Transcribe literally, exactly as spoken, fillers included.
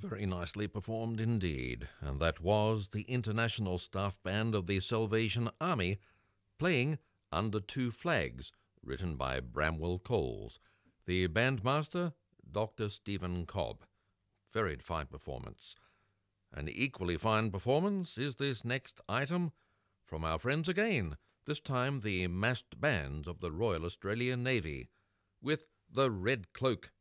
Very nicely performed indeed, and that was the International Staff Band of the Salvation Army playing Under Two Flags, written by Bramwell Coles. The bandmaster, Doctor Stephen Cobb. Very fine performance. An equally fine performance is this next item from our friends again, this time the massed band of the Royal Australian Navy, with The Red Cloak